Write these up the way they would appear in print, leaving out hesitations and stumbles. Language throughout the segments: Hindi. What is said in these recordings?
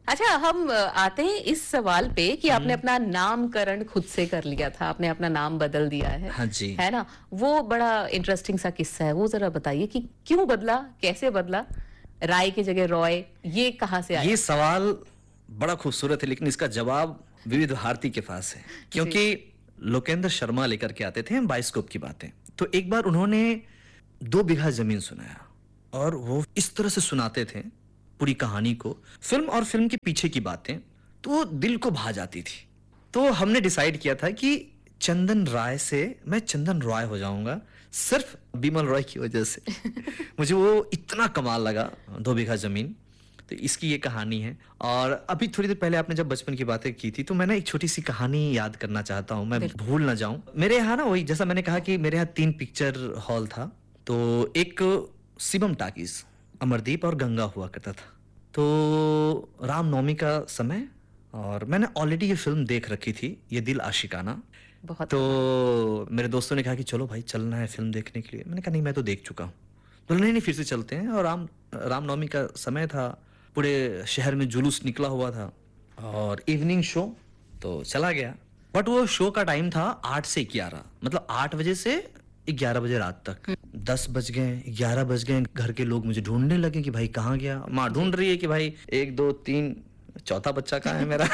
अच्छा, हम आते हैं इस सवाल पे कि आपने हुँ। अपना नामकरण खुद से कर लिया था, आपने अपना नाम बदल दिया हाँ जी। है ना? वो बड़ा इंटरेस्टिंग सा किस्सा है, वो ज़रा बताइए कि क्यों बदला? कैसे बदला? राय की जगह रॉय, ये कहाँ से ये आया? सवाल बड़ा खूबसूरत है, लेकिन इसका जवाब विविध भारती के पास है। जी। क्योंकि लोकेंद्र शर्मा लेकर के आते थे बाइस्कोप की बातें। तो एक बार उन्होंने 2 बीघा ज़मीन सुनाया और वो इस तरह से सुनाते थे पूरी कहानी को, फ़िल्म और फ़िल्म के पीछे की बातें, तो वो दिल को भा जाती थी। तो हमने डिसाइड किया था कि चंदन राय से मैं चंदन रॉय हो जाऊँगा, सिर्फ़ बिमल रॉय की वजह से। मुझे वो इतना कमाल लगा 2 बीघा ज़मीन। तो इसकी ये कहानी है। और अभी थोड़ी देर पहले आपने जब बचपन की बातें की थी, तो मैं ना एक छोटी-सी कहानी याद करना चाहता हूँ, मैं बिल्कुल। भूल ना जाऊँ। मेरे यहाँ ना वही जैसा मैंने कहा कि मेरे यहाँ 3 पिक्चर हॉल था, तो एक शिवम टॉकीज़, अमरदीप और गंगा हुआ करता था। तो रामनवमी का समय और मैंने ऑलरेडी ये फ़िल्म देख रखी थी, ये दिल आशिकाना। बहुत कमाल। तो मेरे दोस्तों ने कहा कि चलो भाई चलना है फ़िल्म देखने के लिए। मैंने कहा नहीं, मैं तो देख चुका हूँ। बोले नहीं, नहीं फिर से चलते हैं। और रामनवमी का समय था, पूरे शहर में जुलूस निकला हुआ था और इवनिंग शो तो चला गया। बट वो शो का टाइम था 8 से 11, मतलब 8 बजे से 11 बजे रात तक। 10 बज गए, 11 बज गए, घर के लोग मुझे ढूंढने लगे कि भाई कहाँ गया। माँ जी। ढूंढ रही है कि भाई 1 2 3 चौथा बच्चा कहाँ है मेरा।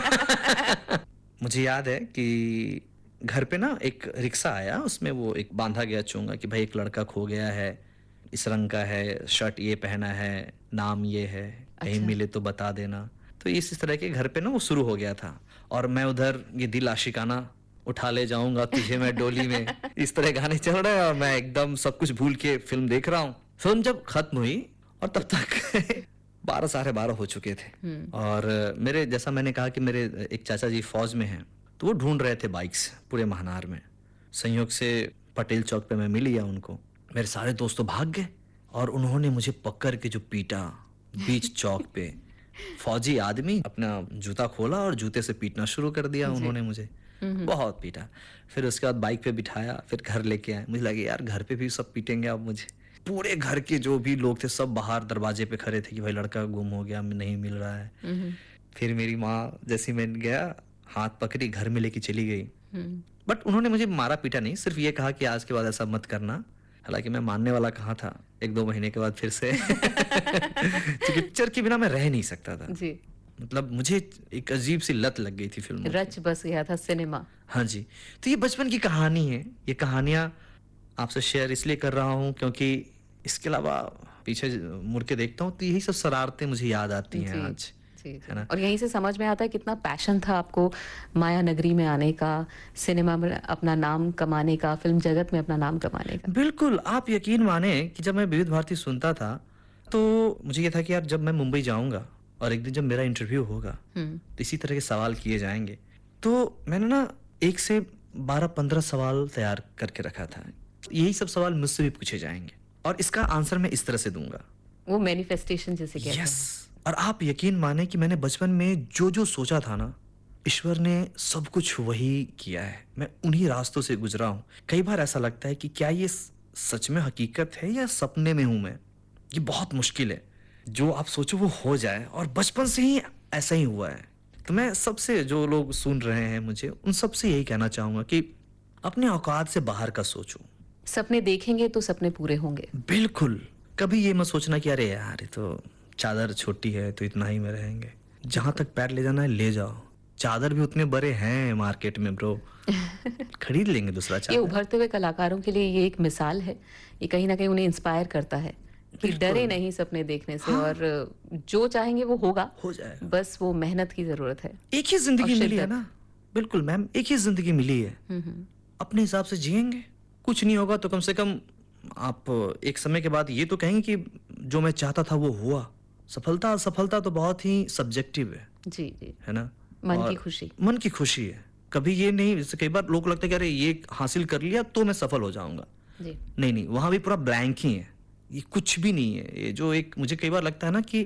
मुझे याद है कि घर पे ना एक रिक्शा आया, उसमें वो एक बांधा गया चोंगा कि भाई एक लड़का खो गया है, इस रंग का है, शर्ट ये पहना है, नाम ये है, कहीं अच्छा। मिले तो बता देना। तो इस तरह के घर पे ना वो शुरू हो गया था। और मैं उधर ये दिल आशिकाना, उठा ले जाऊंगा तुझे मैं डोली में, इस तरह गाने चल रहे हैं और मैं एकदम सब कुछ भूल के फिल्म देख रहा हूँ। फिल्म जब खत्म हुई और तब तक 12 साढ़े 12 हो चुके थे। हुँ। और मेरे जैसा मैंने कहा कि मेरे एक चाचा जी फौज में हैं, तो वो ढूंढ रहे थे बाइक्स पूरे महानार में। संयोग से पटेल चौक पे मैं मिल गया उनको। मेरे सारे दोस्त तो भाग गए और उन्होंने मुझे पकड़ के जो पीटा बीच चौक पे। फौजी आदमी, अपना जूता खोला और जूते से पीटना शुरू कर दिया जी। उन्होंने मुझे। हुँ, हुँ। बहुत पीटा। फिर उसके बाद बाइक पे बिठाया, फिर घर लेके आए। मुझे लगा यार घर पे भी सब पीटेंगे अब मुझे। पूरे घर के जो भी लोग थे सब बाहर दरवाजे पे खड़े थे कि भाई लड़का गुम हो गया, नहीं मिल रहा है। हुँ, हुँ। फिर मेरी माँ जैसे मैं गया, हाथ पकड़ी, घर में लेके चली गई। हुँ। बट उन्होंने मुझे मारा पीटा नहीं, सिर्फ ये कहा कि आज के बाद ऐसा मत करना। हालांकि मैं मानने वाला कहाँ था। 1-2 महीने के बाद फिर से क्योंकि पिक्चर के बिना मैं रह नहीं सकता था। जी। मतलब मुझे एक अजीब सी लत लग गई थी फिल्मों की। रच बस गया था सिनेमा। हाँ जी। तो ये बचपन की कहानी है। ये कहानियाँ आपसे शेयर इसलिए कर रहा हूँ क्योंकि इसके अलावा पीछे मुड़ के देखता हूँ तो यही सब शरारतें मुझे याद आती हैं जी, आज, जी, है जी। ना? और यहीं से समझ में आता है कितना पैशन था आपको माया नगरी में आने का, सिनेमा में अपना नाम कमाने का, फ़िल्म जगत में अपना नाम कमाने का। बिल्कुल, आप यकीन माने कि जब मैं विविध भारती सुनता था, तो मुझे ये था कि यार जब मैं मुंबई जाऊँगा और एक दिन जब मेरा इंटरव्यू होगा, हुँ। तो इसी तरह के सवाल किए जाएँगे। तो मैंने ना 1 से 12-15 सवाल तैयार करके रखा था। यही सब सवाल मुझसे भी पूछे जाएँगे और इसका आंसर मैं इस तरह से दूँगा। वो मैनिफेस्टेशन जिसे कहते यस। हैं। और आप यकीन माने कि मैंने बचपन में जो-जो सोचा था ना, ईश्वर ने सब कुछ वही किया है। मैं उन्हीं रास्तों से गुज़रा हूँ। कई बार ऐसा लगता है कि क्या ये सच में हकीकत है या सपने में हूँ मैं? ये बहुत मुश्किल है। जो आप सोचो वो हो जाए और बचपन से ही ऐसा ही हुआ है। तो मैं सबसे, जो लोग सुन रहे हैं मुझे, उन सबसे यही कहना चाहूँगा कि अपने औकात से बाहर का सोचो। सपने देखेंगे तो सपने पूरे होंगे। बिल्कुल। कभी ये मत सोचना कि अरे यार ये तो चादर छोटी है तो इतना ही में रहेंगे। जहाँ बिल्कुल। तक पैर ले जाना है ले जाओ। चादर भी उतने बड़े हैं मार्केट में ब्रो। खरीद लेंगे दूसरा ये चादर। उभरते हुए कलाकारों के लिए ये एक मिसाल है। ये कहीं न कहीं उन्हें इंस्पायर करता है कि डरे बिल्कुल। नहीं सपने देखने से हाँ, और जो चाहेंगे वो होगा। हो जाएगा। बस वो मेहनत की ज़रूरत है एक ही और ज़िंदगी मिली है शिद्दत। ना। बिल्कुल मैम, एक ही ज़िंदगी मिली है। हुँ, हुँ। अपने हिसाब से जिएँगे। कुछ नहीं होगा तो कम से कम आप एक समय के बाद ये तो कहेंगे कि जो मैं चाहता था वो हुआ। सफलता-असफलता तो बहुत ही सब्जेक्टिव जी, जी। है ना? मन की और खुशी। मन की खुशी है। कभी ये नहीं, जैसे कई बार लोगों को लगता है कि अरे ये हासिल कर लिया तो मैं सफल हो जाऊँगा। जी। नहीं, नहीं, वहाँ भी पूरा ब्लैंक ही है। ये कुछ भी नहीं है। ये जो एक मुझे कई बार लगता है ना कि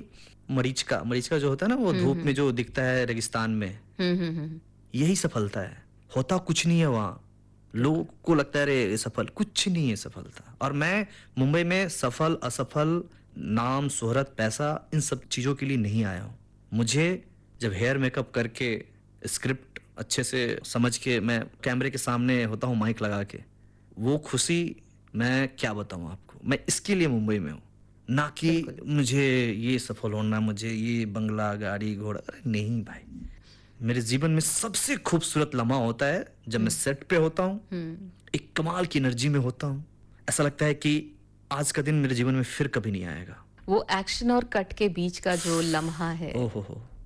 मरीचिका जो होता है ना वो हुँ, धूप में हुँ। जो दिखता है रेगिस्तान में, हुँ, हुँ, हुँ। यही सफलता है। होता कुछ नहीं है वहाँ। लोगों बिल्कुल। को लगता है अरे ये सफल, कुछ नहीं है सफलता। और मैं मुंबई में सफल, असफल, नाम, शोहरत, पैसा इन सब चीज़ों के लिए नहीं आया हूँ। मुझे जब हेयर मेकअप करके स्क्रिप्ट अच्छे से समझ के मैं कैमरे के सामने होता हूँ माइक लगा के, वो खुशी मैं क्या बताऊँ आपको। मैं इसके लिए मुंबई में हूँ, ना कि बिल्कुल। मुझे ये सफल होना, मुझे ये बंगला गाड़ी घोड़ा। अरे नहीं भाई, मेरे जीवन में सबसे खूबसूरत लम्हा होता है जब मैं सेट पे होता हूँ, एक कमाल की एनर्जी में होता हूँ। ऐसा लगता है कि आज का दिन मेरे जीवन में फिर कभी नहीं आएगा। वो एक्शन और कट के बीच का जो लम्हा है, ओ हो,